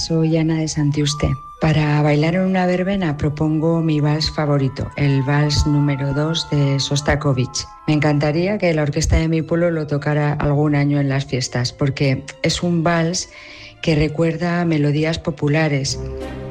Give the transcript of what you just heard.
soy Ana de Santiuste. Para bailar en una verbena propongo mi vals favorito, el vals número 2 de Sostakovich. Me encantaría que la orquesta de mi pueblo lo tocara algún año en las fiestas, porque es un vals que recuerda melodías populares,